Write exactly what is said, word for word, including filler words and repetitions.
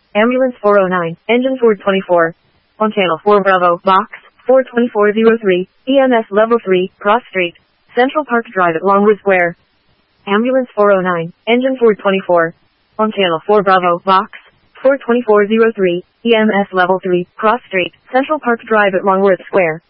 Ambulance four oh nine, engine four twenty-four. On channel four Bravo, box, four twenty-four oh three, E M S level three, Cross Street, Central Park Drive at Longwood Square. Ambulance four oh nine, engine four twenty-four. On channel four Bravo, box, four twenty-four oh three, E M S level three, Cross Street, Central Park Drive at Longwood Square.